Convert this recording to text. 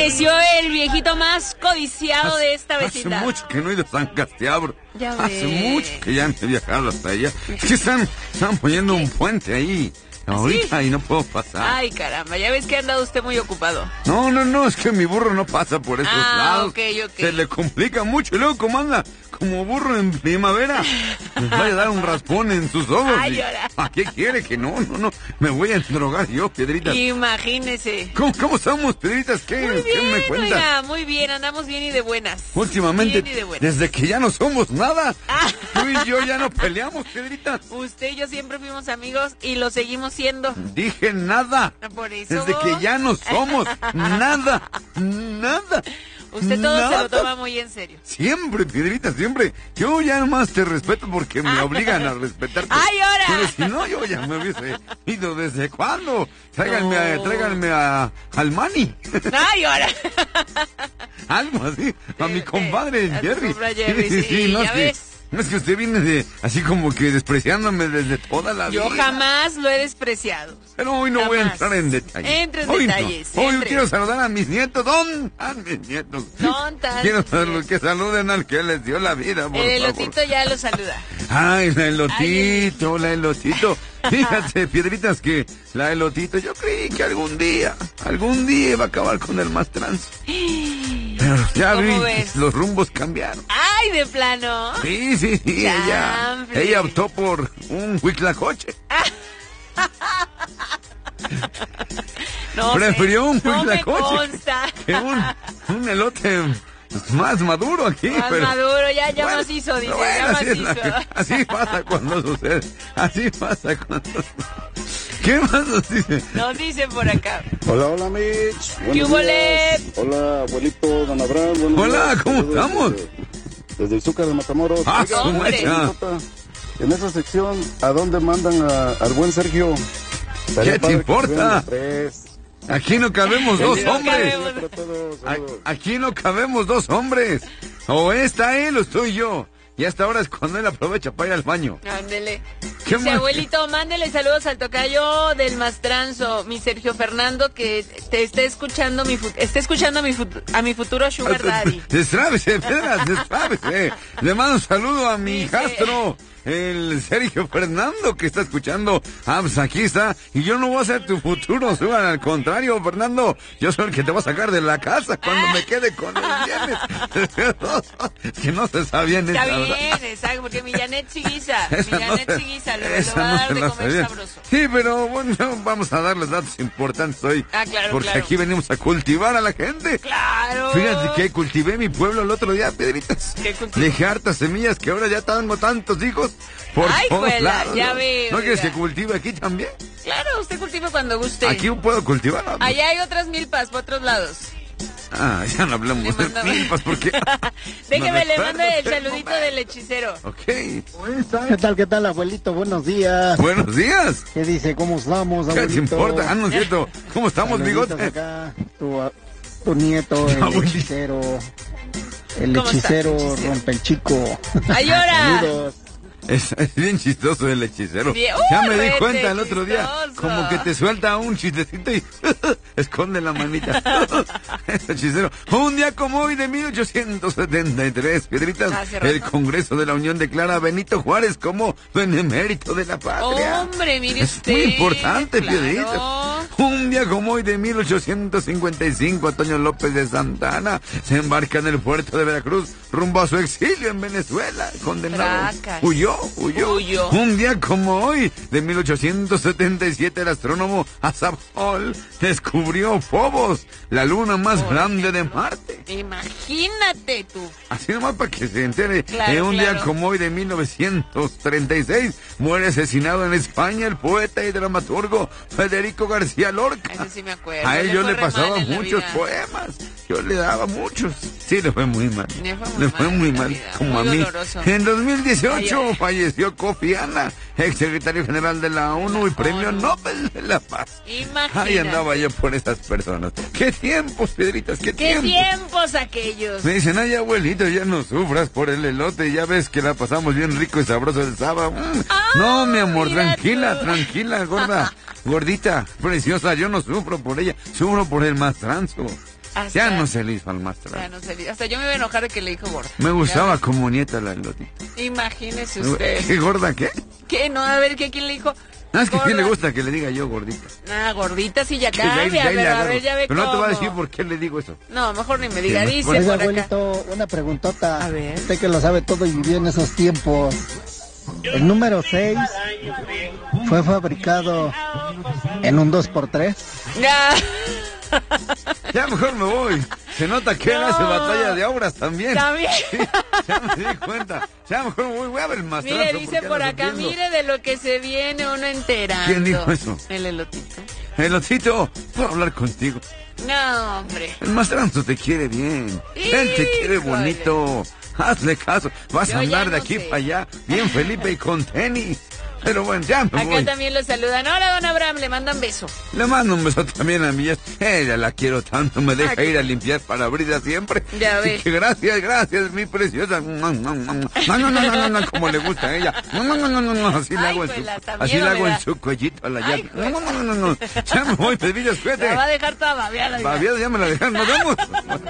amaneció el viejito más codiciado de esta vecindad. Hace mucho que no he ido a San Castiabro. Ya Hace ves. mucho que ya no he viajado hasta allá. Es que están poniendo un puente ahí ahorita y no puedo pasar. Ay, caramba, ya ves que ha andado usted muy ocupado. No, es que mi burro no pasa por esos lados. Ok. Se le complica mucho y luego como anda como burro en primavera, me vaya a dar un raspón en sus ojos. Ay, ahora. ¿A qué quiere que no? Me voy a drogar yo, Piedritas. Imagínese. ¿Cómo estamos, Piedritas? ¿Qué me cuentas? Oiga, muy bien, andamos bien y de buenas. Últimamente, Bien y de buenas. desde que ya no somos nada, tú y yo ya no peleamos, Piedritas. Usted y yo siempre fuimos amigos y lo seguimos siendo. Dije nada. Por eso. Desde que ya no somos nada. Usted todo nada. se lo toma muy en serio. Siempre, Piedrita, siempre. Yo ya nomás te respeto porque me obligan a respetarte. ¡Ay, ahora! Pero si no, yo ya me hubiese ido desde cuándo. Tráiganme, No. tráiganme al Manny. ¡Ay, ahora! Algo así, a mi compadre a tu Jerry. compadre Jerry, sí, no ya es que, ves. no es que usted viene así como que despreciándome desde toda la vida. Yo jamás lo he despreciado. Pero hoy no voy a Jamás. entrar en detalles. Entre en Hoy detalles, No. Hoy entre. quiero saludar a mis nietos. ¿Dónde están mis nietos? ¿Dónde están Quiero tus nietos? que saluden al que les dio la vida, por El favor. elotito ya lo saluda. Ay, la Ay, elotito. Fíjate, Piedritas, que la elotito, yo creí que algún día iba a acabar con el más trans. Pero ya vi, ¿Cómo ves? los rumbos cambiaron. ¡Ay, de plano! Sí, Chanfle. ella optó por un huitlacoche. No Prefirió un no me huitlacoche consta. que un elote más maduro aquí. Más pero, maduro, ya bueno, macizo, dice, pero bueno, ya así, macizo. así pasa cuando sucede. Así pasa cuando... ¿Qué más nos dice? Nos dice por acá. Hola, Mitch. ¿Qué Buenos hubo, días. Hola, abuelito, don Abraham. Buenos Hola, días. ¿cómo Saludos estamos? Desde el Zúcar de Matamoros. Ah, Oiga, su una mecha. preguntota. En esa sección, ¿a dónde mandan al buen Sergio? Estaría ¿Qué te padre que importa? estuvieran los tres. Aquí no cabemos dos no hombres. cabemos. Para todos, saludos. Aquí no cabemos dos hombres. O está él o estoy yo. Y hasta ahora es cuando él aprovecha para ir al baño. Ándele. ¿Qué Dice, más? abuelito, mándele saludos al tocayo del Mastranzo, mi Sergio Fernando, que te esté escuchando a mi futuro Sugar Daddy. Destrábese, Pedras, destrábese. Le mando un saludo a mi Dice- hijastro, el Sergio Fernando, que está escuchando. Ah, pues aquí está. Y yo no voy a ser tu futuro, Suban. Al contrario, Fernando, yo soy el que te va a sacar de la casa cuando me quede con el bienes. Que no se sabían Está esa, ¿verdad? bien, exacto, porque mi Janet Siguiza, Esa no se- le esa va a no dar se de la comer sabía. sabroso. Sí, pero bueno, vamos a dar los datos importantes hoy. Ah, claro, Porque claro. aquí venimos a cultivar a la gente. Claro. Fíjate que cultivé mi pueblo el otro día, Piedritas. ¿Qué cultivó? Dejé hartas semillas que ahora ya tengo tantos hijos por Ay, todos juela, lados. ya ¿No? veo, ¿No quieres oiga. que cultive aquí también? Claro, usted cultiva cuando guste. Aquí puedo cultivar. ¿No? Allá hay otras milpas por otros lados. Ah, ya no hablamos Le de mando- milpas porque... Déjeme, no le recuerdo mando el qué saludito momento. del hechicero. Ok. ¿Qué tal, abuelito? Buenos días. Buenos días. ¿Qué dice? ¿Cómo estamos, ¿Qué te abuelito? importa? Ah, no es cierto. ¿Cómo estamos, Saluditos bigote? acá, tu nieto, el Abuelito. hechicero. El ¿Cómo está, hechicero hechicero? rompe el chico. ¡Ay, ahora! Saludos. Es bien chistoso el hechicero. Bien, Ya me di rete cuenta el otro día. chistoso. Como que te suelta un chistecito y esconde la manita. Es hechicero. Un día como hoy de 1873, Piedritas, Hace rato. el Congreso de la Unión declara a Benito Juárez como benemérito de la patria. Hombre, mire Es usted. muy importante, claro. Piedritas. Un día como hoy de 1855, Antonio López de Santa Anna se embarca en el puerto de Veracruz rumbo a su exilio en Venezuela. Condenado. Tracas. Huyó. Huyó. Un día como hoy, de 1877, el astrónomo Asaph Hall descubrió Phobos, la luna más grande de Marte. Imagínate tú. Así nomás para que se entere. Claro, Un día claro. como hoy de 1936 muere asesinado en España el poeta y dramaturgo Federico García Lorca. Ese sí me acuerdo. A él yo fue le re mal pasaba en la muchos vida. poemas. Yo le daba muchos. Sí, le fue muy mal. Le fue muy mal en la mal, vida, como muy a mí. doloroso. En 2018 Ay, ay. falleció Kofi Annan, ex secretario general de la ONU y premio Nobel de la Paz. Imagínate. Ahí andaba yo por esas personas. ¡Qué tiempos, Piedritas! ¡Qué ¡Qué tiempos! tiempos aquellos! Me dicen, ay, abuelito, ya no sufras por el elote, ya ves que la pasamos bien rico y sabroso el sábado. No, mi amor, mira tranquila, tú. tranquila, gorda, gordita, preciosa, yo no sufro por ella, sufro por el mastranzo. Ya no se le hizo al más Ya trans. no sé, hasta yo me iba a enojar de que le dijo gorda. Me gustaba Ya como nieta la elotita. ves. Imagínese usted. ¿Qué gorda qué? ¿Qué? No, a ver, ¿quién le dijo? No, es que a quién le Gorda. gusta que le diga yo gordita. Ah, gordita sí ya Que de ahí- cambia, de ahí le pero a agarro. ver, ya ve Pero no te voy a cómo. decir por qué le digo eso. No, mejor ni me diga, Sí, dice mejor. Oiga, por acá. abuelito, una preguntota. A ver. Usted que lo sabe todo y vivió en esos tiempos. El número 6 fue fabricado en un 2x3. Ya. Ya mejor me voy. Se nota que él No. hace batalla de obras también. También. Sí, ya me di cuenta. Ya mejor me voy a ver el más Mire, transo, dice porque por ando acá, sufriendo. mire de lo que se viene uno enterando. ¿Quién dijo eso? El elotito. Elotito, puedo hablar contigo. No, hombre. El más transo te quiere bien. Él te quiere Híjole. bonito. Hazle caso. Vas Yo a andar ya de no aquí sé. para allá, bien Felipe y con tenis. Pero bueno, ya me Acá voy. también lo saludan. Hola, don Abraham, le mandan beso. Le mando un beso también a mi ella la quiero tanto, me deja Ay, ir a limpiar parabrisas siempre. Ya Así ves. que gracias, mi preciosa. No, como le gusta a ella. Así le Ay, hago en pues, su, hasta así miedo le hago me en da. su cuellito a la Ay, llave. pues. Ya me voy, Pedrillo, La va a cuídate. dejar toda babeada. oiga. Babiada, ya me la dejaron, nos vemos.